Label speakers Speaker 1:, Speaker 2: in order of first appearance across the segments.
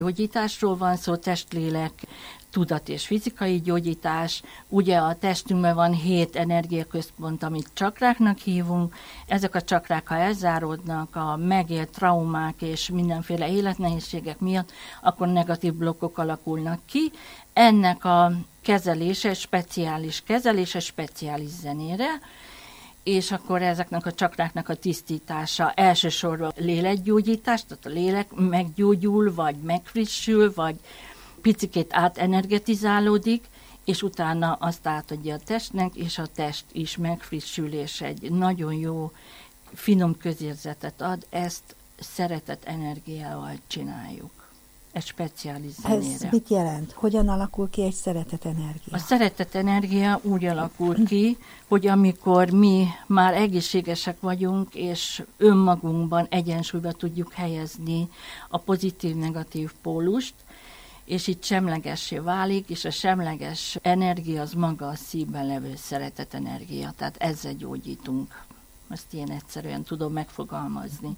Speaker 1: gyógyításról van szó, testlélek, tudat és fizikai gyógyítás. Ugye a testünkben van 7 energiaközpont, amit csakráknak hívunk. Ezek a csakrák, ha elzáródnak a megélt traumák és mindenféle életnehézségek miatt, akkor negatív blokkok alakulnak ki. Ennek a kezelése, speciális zenére, és akkor ezeknek a csakráknak a tisztítása elsősorban lélekgyógyítás, tehát a lélek meggyógyul, vagy megfrissül, vagy picikét átenergetizálódik, és utána azt átadja a testnek, és a test is megfrissül, és egy nagyon jó, finom közérzetet ad. Ezt szeretet energiával csináljuk. Egy speciális zenére.
Speaker 2: Ez mit jelent? Hogyan alakul ki egy szeretet energia?
Speaker 1: A szeretet energia úgy alakul ki, hogy amikor mi már egészségesek vagyunk, és önmagunkban egyensúlyba tudjuk helyezni a pozitív-negatív pólust, és itt semlegessé válik, és a semleges energia az maga a szívben levő szeretet energia. Tehát ezzel gyógyítunk. Ezt ilyen egyszerűen tudom megfogalmazni.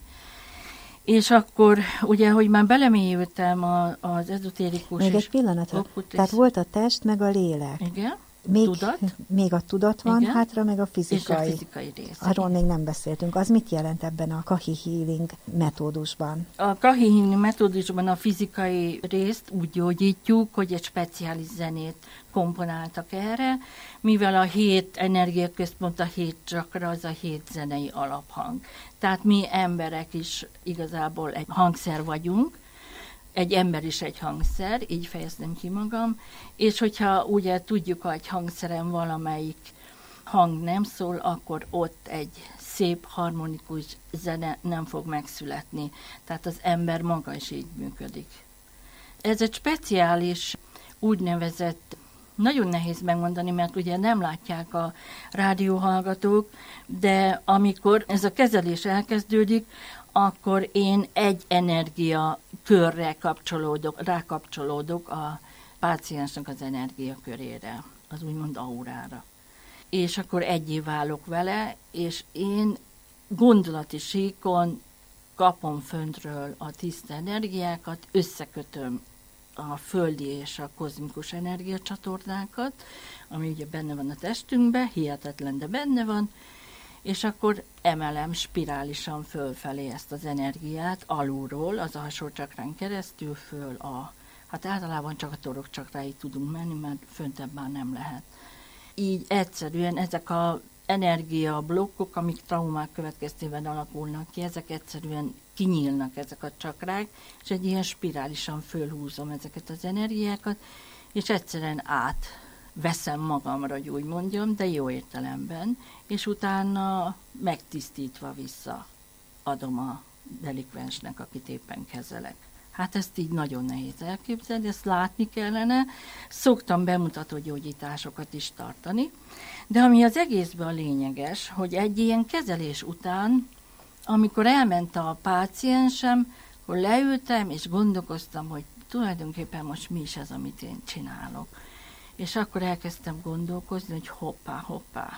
Speaker 1: És akkor, ugye, hogy már belemélyültem az ezotérikus...
Speaker 2: Még egy pillanatra. Tehát volt a test, meg a lélek.
Speaker 1: Igen.
Speaker 2: Tudat. Még a tudat van, igen. Hátra meg a fizikai.
Speaker 1: És a fizikai rész.
Speaker 2: Arról még nem beszéltünk. Az mit jelent ebben a Kahi Healing metódusban?
Speaker 1: A Kahi Healing metódusban a fizikai részt úgy gyógyítjuk, hogy egy speciális zenét komponáltak erre, mivel a 7 energiaközpont, a 7 csakra, az a 7 zenei alaphang. Tehát mi emberek is igazából egy hangszer vagyunk, egy ember is egy hangszer, így fejeztem ki magam, és hogyha ugye tudjuk, hogy egy hangszeren valamelyik hang nem szól, akkor ott egy szép, harmonikus zene nem fog megszületni. Tehát az ember maga is így működik. Ez egy speciális, úgynevezett, nagyon nehéz megmondani, mert ugye nem látják a rádióhallgatók, de amikor ez a kezelés elkezdődik, akkor én egy energia körre rákapcsolódok a páciensnek az energia körére, az úgymond aurára. És akkor egyé válok vele, és én gondolati síkon kapom föntről a tiszta energiákat, összekötöm a földi és a kozmikus energiacsatornákat, ami ugye benne van a testünkben, hihetetlen, de benne van, és akkor emelem spirálisan fölfelé ezt az energiát alulról, az alsó csakrán keresztül föl hát általában csak a torok csakráig tudunk menni, mert föntebb már nem lehet. Így egyszerűen ezek az energiablokkok, amik traumák következtében alakulnak ki, ezek egyszerűen kinyílnak ezek a csakrák, és egy ilyen spirálisan fölhúzom ezeket az energiákat, és egyszerűen átveszem magamra, hogy úgy mondjam, de jó értelemben, és utána megtisztítva visszaadom a delikvensnek, akit éppen kezelek. Hát ezt így nagyon nehéz elképzelni, ezt látni kellene. Szoktam bemutató gyógyításokat is tartani, de ami az egészben a lényeges, hogy egy ilyen kezelés után, amikor elment a páciensem, akkor leültem és gondolkoztam, hogy tulajdonképpen most mi is ez, amit én csinálok. És akkor elkezdtem gondolkozni, hogy hoppá.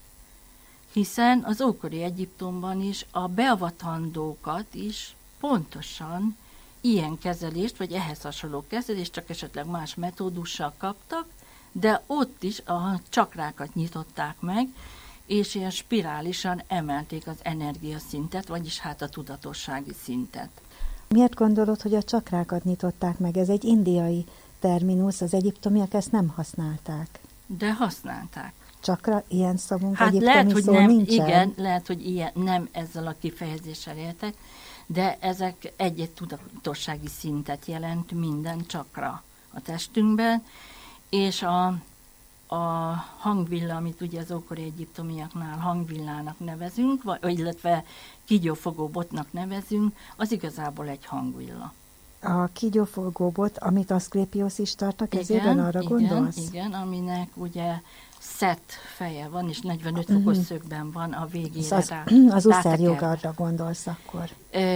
Speaker 1: Hiszen az ókori Egyiptomban is a beavatandókat is pontosan ilyen kezelést, vagy ehhez hasonló kezelést, csak esetleg más metódussal kaptak, de ott is a csakrákat nyitották meg, és ilyen spirálisan emelték az energiaszintet, vagyis hát a tudatossági szintet.
Speaker 2: Miért gondolod, hogy a csakrákat nyitották meg? Ez egy indiai terminus, az egyiptomiak ezt nem használták.
Speaker 1: De használták.
Speaker 2: Csakra, ilyen szavunk
Speaker 1: hát
Speaker 2: egyiptomi
Speaker 1: lehet, hogy
Speaker 2: szó
Speaker 1: nem,
Speaker 2: nincsen?
Speaker 1: Igen, lehet, hogy ilyen, nem ezzel a kifejezéssel éltek, de ezek egy tudatossági szintet jelent minden csakra a testünkben, és a hangvilla, amit ugye az ókori egyiptomiaknál hangvillának nevezünk, illetve kígyófogó botnak nevezünk, az igazából egy hangvilla.
Speaker 2: A kígyófogó bot, amit Aszklépios is tart a kezében, arra gondolsz?
Speaker 1: Igen, aminek ugye szett feje van, és 45 fokos szögben van a végére.
Speaker 2: Az uszerjogarra gondolsz akkor?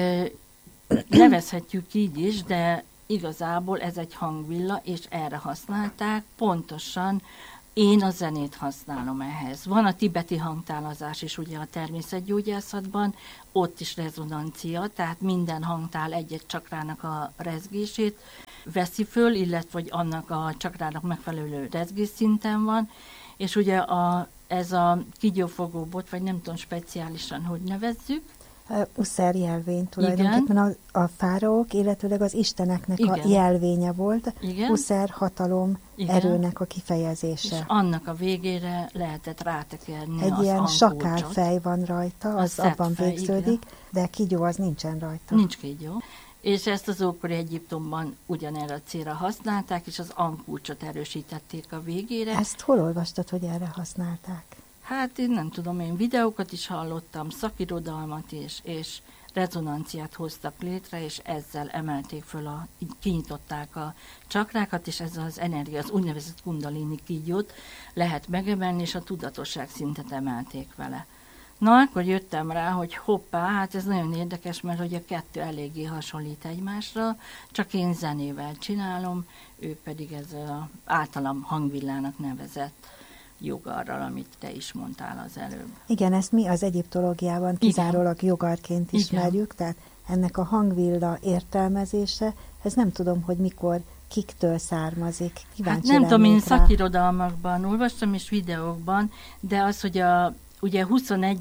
Speaker 1: Nevezhetjük így is, de igazából ez egy hangvilla, és erre használták pontosan Én a zenét használom ehhez. Van a tibeti hangtálazás is ugye a természetgyógyászatban, ott is rezonancia, tehát minden hangtál egy-egy csakrának a rezgését veszi föl, illetve hogy annak a csakrának megfelelő rezgésszinten van, és ugye ez a kígyófogó bot, vagy nem tudom speciálisan, hogy nevezzük.
Speaker 2: Uszer jelvény tulajdonképpen a fáraók, illetőleg az isteneknek a jelvénye volt. Uszer hatalom, erőnek a kifejezése.
Speaker 1: És annak a végére lehetett rátekerni
Speaker 2: egy
Speaker 1: az
Speaker 2: ilyen
Speaker 1: ankócsot.
Speaker 2: sakálfej van rajta, az abban végződik, de kígyó az nincsen rajta.
Speaker 1: Nincs kígyó. És ezt az ókori Egyiptomban ugyanerre a célra használták, és az ankúcsot erősítették a végére.
Speaker 2: Ezt hol olvastad, hogy erre használták?
Speaker 1: Hát én nem tudom, én videókat is hallottam, szakirodalmat és rezonanciát hoztak létre, és ezzel emelték föl, kinyitották a csakrákat, és ez az energia, az úgynevezett kundalini kígyót lehet megemelni, és a tudatosság szintet emelték vele. Na, akkor jöttem rá, hogy hoppá, hát ez nagyon érdekes, mert hogy a kettő eléggé hasonlít egymásra, csak én zenével csinálom, ő pedig ez általam hangvillának nevezett jogarral, amit te is mondtál az előbb.
Speaker 2: Igen, ezt mi az egyiptológiában kizárólag jogarként ismerjük, tehát ennek a hangvilla értelmezése, ez nem tudom, hogy mikor, kiktől származik.
Speaker 1: Hát nem tudom, én szakirodalmakban olvastam, és videókban, de az, hogy ugye 21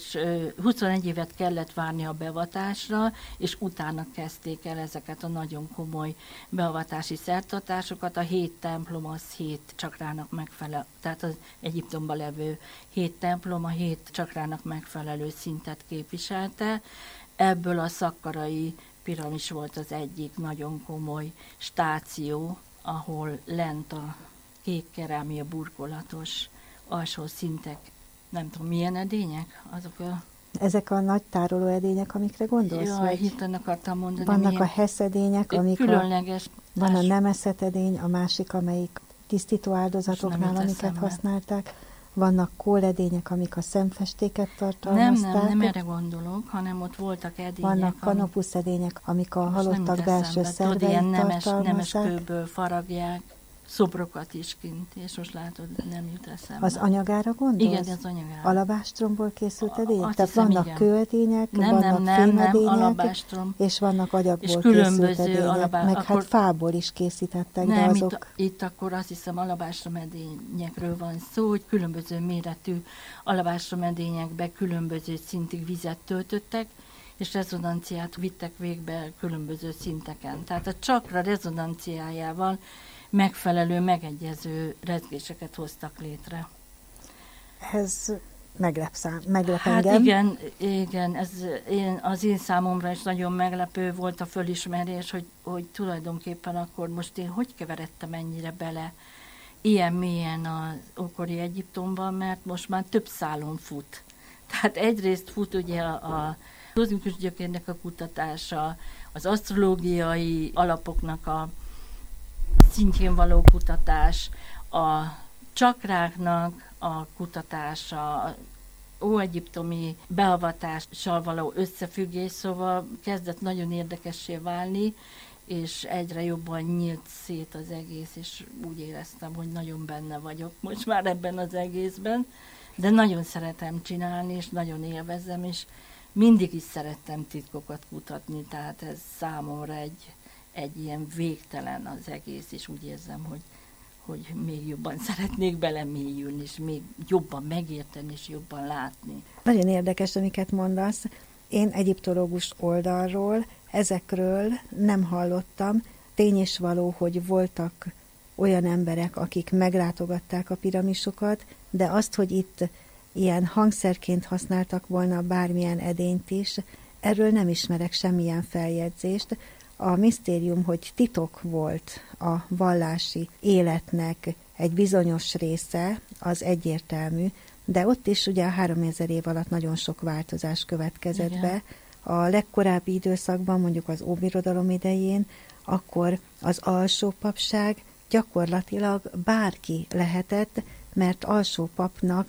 Speaker 1: évet kellett várni a beavatásra, és utána kezdték el ezeket a nagyon komoly beavatási szertartásokat. A 7 templom az 7 csakrának megfelel, tehát az Egyiptomban levő 7 templom a 7 csakrának megfelelő szintet képviselte. Ebből a szakkarai piramis volt az egyik nagyon komoly stáció, ahol lent a kék kerámia burkolatos alsó szintek, nem tudom, milyen edények?
Speaker 2: Ezek a nagy tároló edények, amikre gondolsz?
Speaker 1: Jaj, hirtelen akartam mondani.
Speaker 2: Vannak a Hesz edények, amik
Speaker 1: különleges.
Speaker 2: Van a Nemeszet edény, a másik, amelyik tisztító áldozatoknál, amiket használták. Vannak kóledények, amik a szemfestéket tartalmazták.
Speaker 1: Nem erre gondolok, hanem ott voltak edények.
Speaker 2: Vannak kanopuszedények, amik a halottak belső szerveit tartalmazzák. Nemes
Speaker 1: kőből faragják. Szobrokat is kint, és most látod, nem jut eszembe.
Speaker 2: Az anyagára gondolsz?
Speaker 1: Igen, az anyagára.
Speaker 2: Alabástromból készült edények? Tehát
Speaker 1: hiszem,
Speaker 2: vannak kőedények, vannak fémedények, és vannak agyagból készült edények, meg hát fából is készítettek, de azok...
Speaker 1: Itt akkor azt hiszem alabástromedényekről van szó, hogy különböző méretű alabástromedényekbe különböző szintig vizet töltöttek, és rezonanciát vittek végbe különböző szinteken. Tehát a csakra rezonanciájával megfelelő, megegyező rezgéseket hoztak létre.
Speaker 2: Ez meglep
Speaker 1: hát
Speaker 2: engem.
Speaker 1: Igen, ez az én számomra is nagyon meglepő volt a fölismerés, hogy tulajdonképpen akkor most én hogy keveredtem ennyire bele ilyen mélyen az ókori Egyiptomban, mert most már több szálon fut. Tehát egyrészt fut ugye a kozmikus gyökérnek a kutatása, az asztrológiai alapoknak a szintjén való kutatás, a csakráknak a kutatása, óegyiptomi beavatással való összefüggés, szóval kezdett nagyon érdekessé válni, és egyre jobban nyílt szét az egész, és úgy éreztem, hogy nagyon benne vagyok most már ebben az egészben, de nagyon szeretem csinálni, és nagyon élvezem, és mindig is szerettem titkokat kutatni, tehát ez számomra egy ilyen végtelen az egész, és úgy érzem, hogy még jobban szeretnék belemélyülni, és még jobban megérteni, és jobban látni.
Speaker 2: Nagyon érdekes, amiket mondasz. Én egyiptológus oldalról ezekről nem hallottam. Tény is való, hogy voltak olyan emberek, akik meglátogatták a piramisokat, de azt, hogy itt ilyen hangszerként használtak volna bármilyen edényt is, erről nem ismerek semmilyen feljegyzést. A misztérium, hogy titok volt a vallási életnek egy bizonyos része, az egyértelmű, de ott is ugye a 3000 év alatt nagyon sok változás következett be. A legkorábbi időszakban, mondjuk az Óbirodalom idején, akkor az alsó papság gyakorlatilag bárki lehetett, mert alsó papnak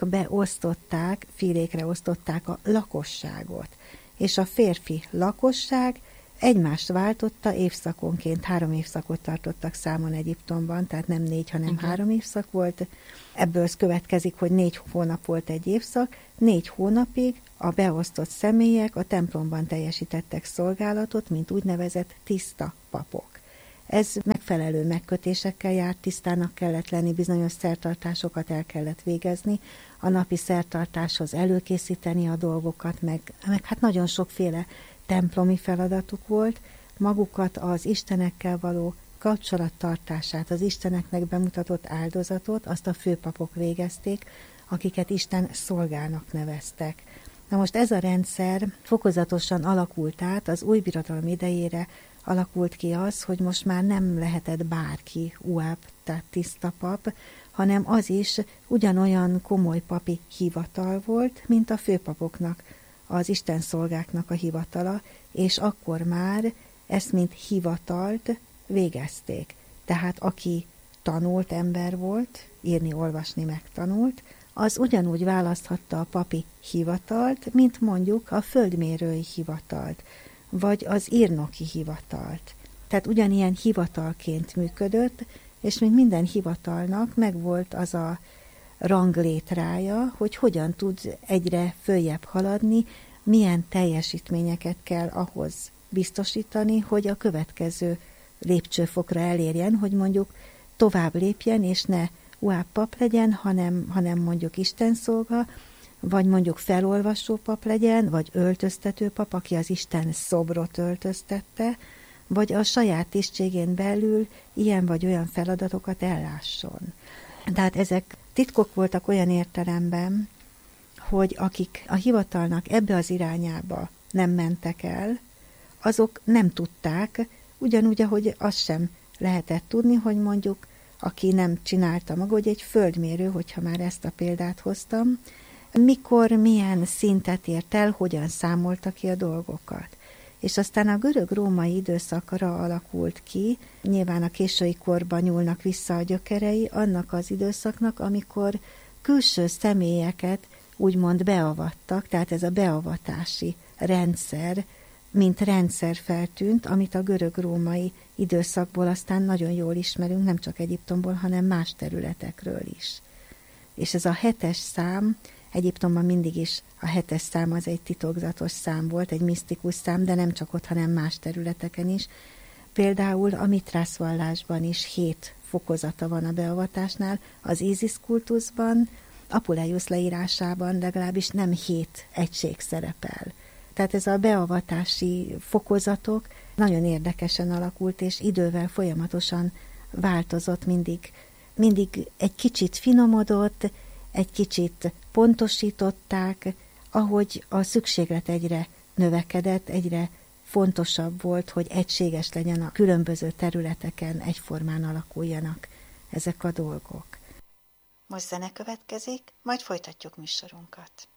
Speaker 2: beosztották, filékre osztották a lakosságot. És a férfi lakosság egymást váltotta évszakonként, 3 évszakot tartottak számon Egyiptomban, tehát nem 4, hanem
Speaker 1: Igen.
Speaker 2: 3 évszak volt. Ebből következik, hogy 4 hónap volt egy évszak, 4 hónapig a beosztott személyek a templomban teljesítettek szolgálatot, mint úgynevezett tiszta papok. Ez megfelelő megkötésekkel járt, tisztának kellett lenni, bizonyos szertartásokat el kellett végezni, a napi szertartáshoz előkészíteni a dolgokat, meg hát nagyon sokféle templomi feladatuk volt, magukat az istenekkel való kapcsolattartását, az isteneknek bemutatott áldozatot, azt a főpapok végezték, akiket Isten szolgának neveztek. Na most ez a rendszer fokozatosan alakult át, az új birodalom idejére alakult ki az, hogy most már nem lehetett bárki uáb, tehát tiszta pap, hanem az is ugyanolyan komoly papi hivatal volt, mint a főpapoknak, az istenszolgáknak a hivatala, és akkor már ezt mint hivatalt végezték. Tehát aki tanult ember volt, írni, olvasni megtanult, az ugyanúgy választhatta a papi hivatalt, mint mondjuk a földmérői hivatalt, vagy az írnoki hivatalt. Tehát ugyanilyen hivatalként működött, és mint minden hivatalnak megvolt az a ranglétrája, hogy hogyan tud egyre följebb haladni, milyen teljesítményeket kell ahhoz biztosítani, hogy a következő lépcsőfokra elérjen, hogy mondjuk tovább lépjen, és ne uább pap legyen, hanem mondjuk istenszolga, vagy mondjuk felolvasó pap legyen, vagy öltöztető pap, aki az Isten szobrot öltöztette, vagy a saját tisztségén belül ilyen vagy olyan feladatokat ellásson. Tehát ezek titkok voltak olyan értelemben, hogy akik a hivatalnak ebbe az irányába nem mentek el, azok nem tudták, ugyanúgy, ahogy azt sem lehetett tudni, hogy mondjuk, aki nem csinálta maga, hogy egy földmérő, hogyha már ezt a példát hoztam, mikor, milyen szintet ért el, hogyan számolta ki a dolgokat. És aztán a görög-római időszakra alakult ki, nyilván a késői korban nyúlnak vissza a gyökerei, annak az időszaknak, amikor külső személyeket úgymond beavattak, tehát ez a beavatási rendszer, mint rendszer feltűnt, amit a görög-római időszakból aztán nagyon jól ismerünk, nem csak Egyiptomból, hanem más területekről is. És ez a 7-es szám, Egyiptomban mindig is a 7-es szám az egy titokzatos szám volt, egy misztikus szám, de nem csak ott, hanem más területeken is. Például a mitrászvallásban is 7 fokozata van a beavatásnál, az Ízisz kultuszban, Apuleius leírásában legalábbis nem 7 egység szerepel. Tehát ez a beavatási fokozatok nagyon érdekesen alakult, és idővel folyamatosan változott, mindig egy kicsit finomodott, egy kicsit pontosították, ahogy a szükséglet egyre növekedett, egyre fontosabb volt, hogy egységes legyen a különböző területeken, egyformán alakuljanak ezek a dolgok. Most zene következik, majd folytatjuk műsorunkat.